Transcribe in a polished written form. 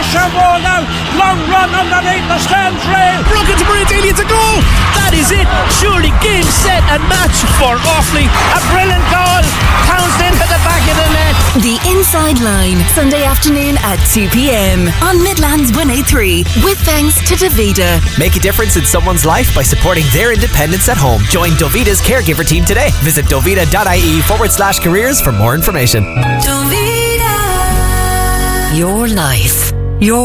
Cherbourg now. Long run underneath the stands rail. Broken to Maria Daly, it's a goal. That is it. Surely game, set and match for Offaly. A brilliant goal. Pounced into the back of the net. The Inside Line, Sunday afternoon at 2 p.m. on Midlands 103. With thanks to Davida. Make a difference in someone's life by supporting their independence at home. Join Davida's caregiver team today. Visit dovida.ie/careers for more information. Davida. Your life. Your